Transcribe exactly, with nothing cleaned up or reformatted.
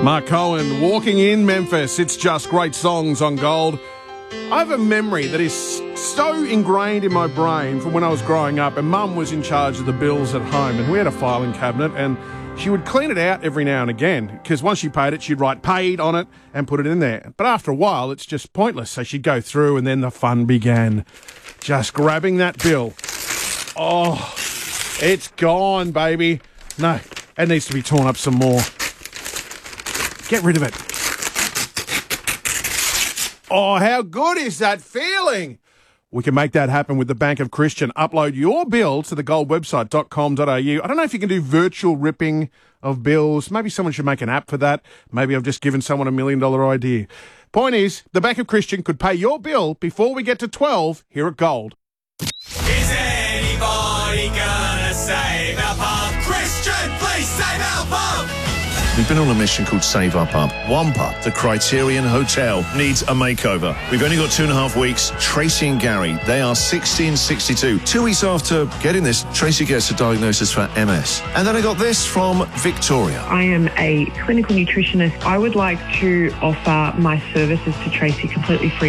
Mark Cohen, Walking in Memphis. It's just great songs on Gold. I have a memory that is so ingrained in my brain from when I was growing up, and Mum was in charge of the bills at home, and we had a filing cabinet, and she would clean it out every now and again, because once she paid it, she'd write paid on it and put it in there. But after a while, it's just pointless. So she'd go through, and then the fun began. Just grabbing that bill. Oh, it's gone, baby. No, it needs to be torn up some more. Get rid of it. Oh, how good is that feeling? We can make that happen with the Bank of Christian. Upload your bill to the gold website dot com dot a u. I don't know if you can do virtual ripping of bills. Maybe someone should make an app for that. Maybe I've just given someone a million dollar idea. Point is, the Bank of Christian could pay your bill before we get to twelve here at Gold. Is anybody gonna save our pub? Christian, please save our pub! We've been on a mission called Save Our Pub. One pub, the Criterion Hotel, needs a makeover. We've only got two and a half weeks. Tracy and Gary, they are sixty and sixty-two. Two weeks after getting this, Tracy gets a diagnosis for M S. And then I got this from Victoria. I am a clinical nutritionist. I would like to offer my services to Tracy completely free